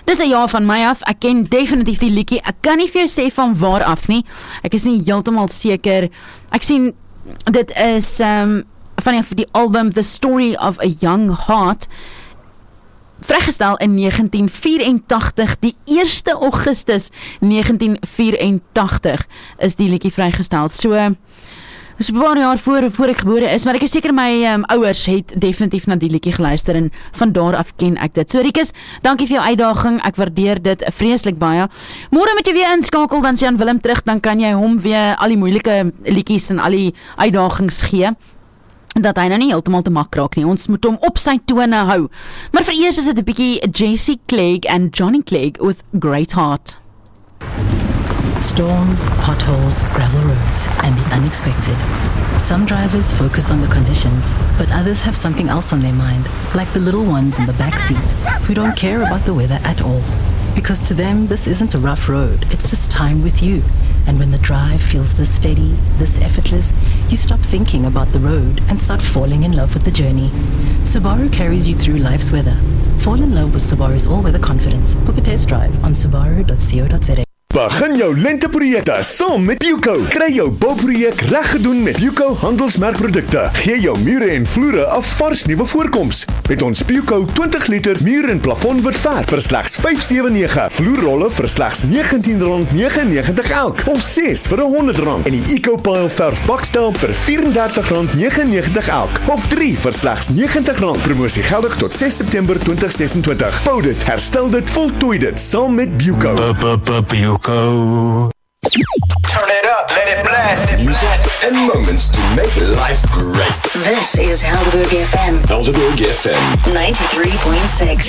Dis 'n ja van my af, ek ken definitief die liedjie, ek kan nie vir jou sê van waar af nie, ek is nie heeltemal seker, ek sien, dit is van die album The Story of a Young Heart, vrygestel in 1984, die 1 Augustus 1984 is die liedjie vrygestel, so 'n paar jaar voor ek gebore is, maar ek is seker my ouers het definitief na die liedjie geluister en van daar af ken ek dit. So Rikus, dankie vir jou uitdaging, ek waardeer dit vreeslik baie. Môre moet jy weer inskakel, dan sê Jan Willem terug, dan kan jy hom weer al die moeilike liedjies en al die uitdagings gee, dat hy nou nie heeltemal te mak raak nie. Ons moet hom op sy tone hou. Maar vir eers is dit 'n bietjie Jesse Clegg and Johnny Clegg with Great Heart. Storms, potholes, gravel roads, and the unexpected. Some drivers focus on the conditions, but others have something else on their mind, like the little ones in the back seat, who don't care about the weather at all. Because to them, this isn't a rough road, it's just time with you. And when the drive feels this steady, this effortless, you stop thinking about the road and start falling in love with the journey. Subaru carries you through life's weather. Fall in love with Subaru's all-weather confidence. Book a test drive on subaru.co.za. Begin jou lenteprojekte saam met Buco. Kry jou bouprojek reg gedoen met Buco handelsmerkprodukte. Gee jou mure en vloere 'n vars nuwe voorkoms. Met ons Buco 20 liter muur en plafon wit verf vir slegs R579. Vloerrolle vir slegs R19.99 elk of 6 vir R100 en die EcoPile verf bakstel vir R34.99 elk of 3 vir slegs R90. Promosie geldig tot 6 September 2026. Bou dit, herstel dit, voltooi dit saam met Buco. Buco. Turn it up, let it blast. Music and moments to make life great. This is Helderberg FM. Helderberg FM 93.6.